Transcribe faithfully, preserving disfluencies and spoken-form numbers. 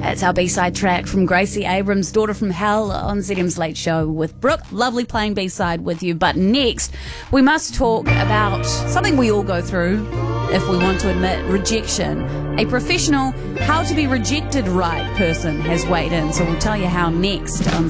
That's our B-side track from Gracie Abrams, Daughter from Hell, on Z M's Late Show with Brooke. Lovely playing B-side with you. But next, we must talk about something we all go through, if we want to admit, rejection. A professional how to be rejected right person has weighed in, so we'll tell you how next on